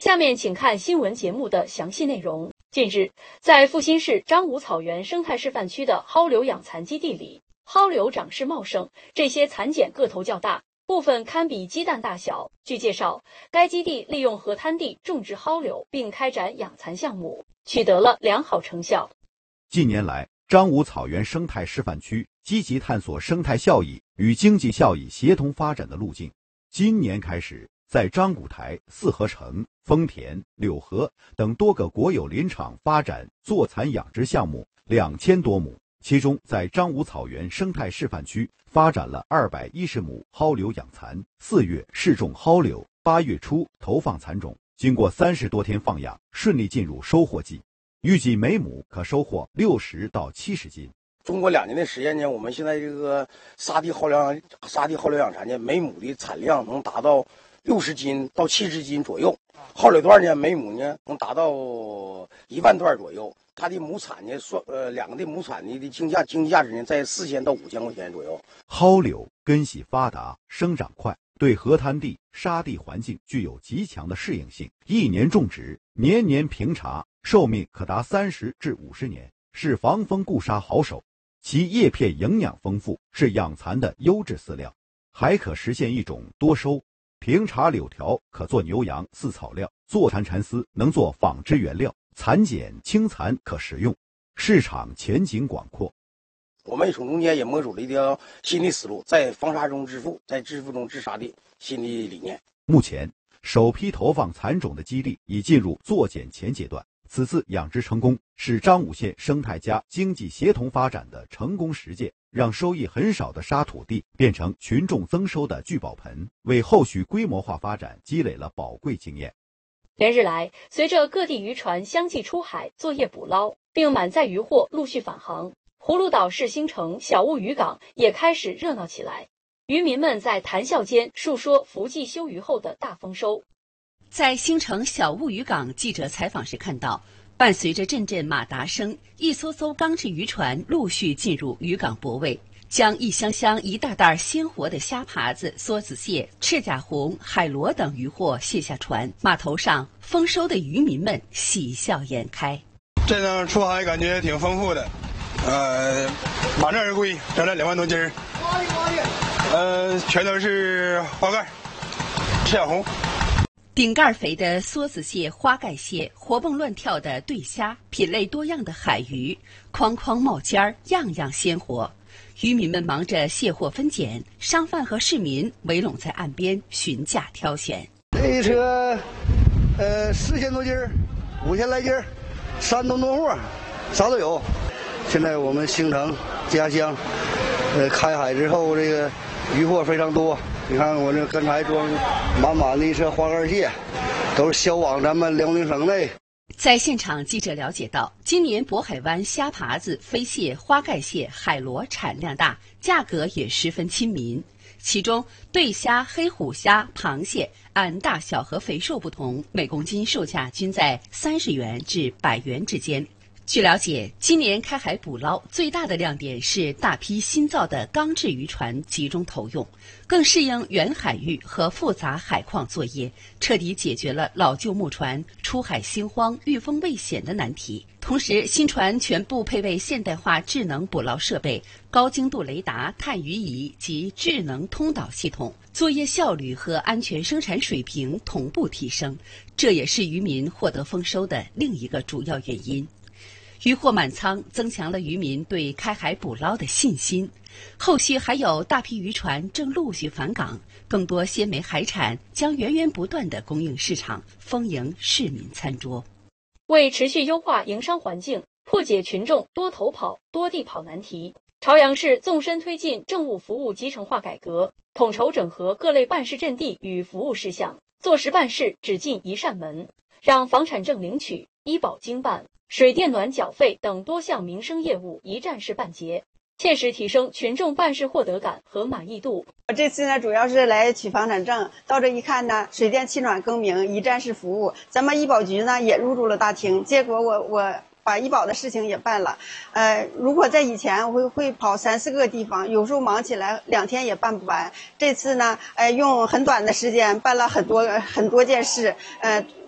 下面请看新闻节目的详细内容。近日，在阜新市张武草原生态示范区的蒿柳养蚕基地里，蒿柳长势茂盛，这些蚕茧个头较大，部分堪比鸡蛋大小。据介绍，该基地利用河滩地种植蒿柳，并开展养蚕项目，取得了良好成效。 近年来，张武草原生态示范区积极探索生态效益与经济效益协同发展的路径。今年开始，在张古台、四合城、丰田、柳河等多个国有林场发展坐蚕养殖项目2000多亩，其中在张武草原生态示范区发展了210亩蒿柳养蚕。4月试种蒿柳，8月初投放蚕种，经过30多天放养，顺利进入收获季，预计每亩可收获60到70斤。 中国2年的时间呢，我们现在这个沙地蒿柳养蚕呢，每亩的产量能达到60斤到70斤左右。蒿柳段呢，每亩呢能达到1万段左右。它的亩产呢，两个的亩产的经济价值呢，在4000到5000块钱左右。 蒿柳根系发达，生长快，对河滩地、沙地环境具有极强的适应性，1年种植，年年平茬，寿命可达30至50年，是防风固沙好手。其叶片营养丰富，是养蚕的优质饲料，还可实现一种多收。平茬柳条可做牛羊饲草料，坐蚕蚕丝能做纺织原料，蚕茧青蚕可食用，市场前景广阔。 我们从中间也摸索了一条新的思路，在防沙中致富，在致富中治沙的新的理念。 目前，首批投放蚕种的基地已进入坐茧前阶段。此次养殖成功是张武县生态加经济协同发展的成功实践，让收益很少的沙土地变成群众增收的聚宝盆，为后续规模化发展积累了宝贵经验。 连日来，随着各地渔船相继出海作业捕捞，并满载渔获陆续返航，葫芦岛市新城小务渔港也开始热闹起来。渔民们在谈笑间述说伏季休渔后的大丰收。 在新城小务渔港，记者采访时看到，伴随着阵阵马达声，一艘艘钢制渔船陆续进入渔港泊位，将一箱箱一大袋鲜活的虾爬子、梭子蟹、赤甲红、海螺等渔获卸下船。码头上丰收的渔民们喜笑颜开。 这趟出海感觉挺丰富的，满载而归，整了2万多斤全都是花盖、赤甲红。 顶盖肥的梭子蟹、花盖蟹，活蹦乱跳的对虾，品类多样的海鱼，筐筐冒尖儿，样样鲜活。渔民们忙着卸货分拣，商贩和市民围拢在岸边询价挑选。 这一车，4000多斤，5000来斤，3吨多货，啥都有。现在我们新城家乡，开海之后，这个渔获非常多。你看我这刚才装满满的一车花盖蟹，都是销往咱们辽宁省内。 在现场，记者了解到，今年渤海湾虾爬子、飞蟹、花盖蟹、海螺产量大，价格也十分亲民。其中，对虾、黑虎虾、螃蟹按大小和肥瘦不同，每公斤售价均在30元至100元之间。据了解，今年开海捕捞最大的亮点是大批新造的钢制渔船集中投用，更适应远海域和复杂海况作业，彻底解决了老旧木船出海心慌、遇风未险的难题。同时，新船全部配备现代化智能捕捞设备、高精度雷达、探鱼仪及智能通导系统，作业效率和安全生产水平同步提升，这也是渔民获得丰收的另一个主要原因。渔获满仓，增强了渔民对开海捕捞的信心。后续还有大批渔船正陆续返港，更多鲜美海产将源源不断地供应市场，丰盈市民餐桌。 为持续优化营商环境，破解群众多头跑、多地跑难题，朝阳市纵深推进政务服务集成化改革，统筹整合各类办事阵地与服务事项，做实办事只进一扇门，让房产证领取、医保经办、水电暖缴费等多项民生业务一站式办结，切实提升群众办事获得感和满意度。 我这次呢，主要是来取房产证，到这一看呢，水电气暖更名一站式服务，咱们医保局呢也入驻了大厅，结果我把医保的事情也办了。如果在以前我会跑3、4个地方，有时候忙起来2天也办不完。这次呢，用很短的时间办了很多件事，